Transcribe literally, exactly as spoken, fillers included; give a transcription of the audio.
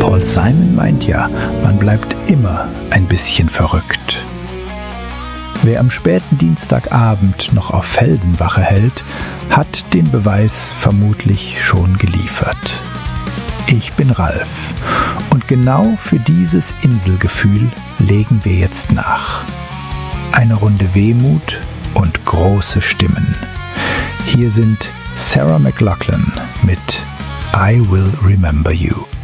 Paul Simon meint ja, man bleibt immer ein bisschen verrückt. Wer am späten Dienstagabend noch auf Felsenwache hält, hat den Beweis vermutlich schon geliefert. Ich bin Ralf und genau für dieses Inselgefühl legen wir jetzt nach. Eine Runde Wehmut und große Stimmen. Hier sind Sarah McLachlan mit I Will Remember You.